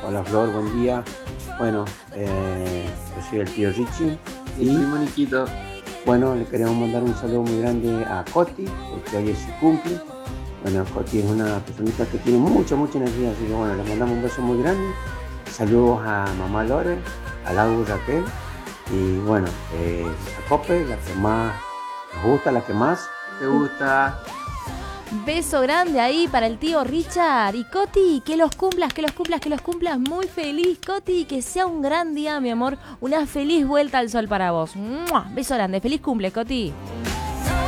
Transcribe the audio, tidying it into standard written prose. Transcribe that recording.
Hola Flor, buen día. Bueno, yo soy el tío Richie Y y primo Niquito. bueno, le queremos mandar un saludo muy grande a Coti, porque hoy es su cumple. Bueno, Coti es una personita que tiene mucha energía, así que bueno, le mandamos un beso muy grande. Saludos a mamá Lore, a Lau Raquel y bueno, a Cope, la que más nos gusta, la que más ¿Te gusta? Beso grande ahí para el tío Richard. Y Coti, que los cumplas, muy feliz, Coti, que sea un gran día, mi amor. Una feliz vuelta al sol para vos. ¡Mua! Beso grande, feliz cumple, Coti.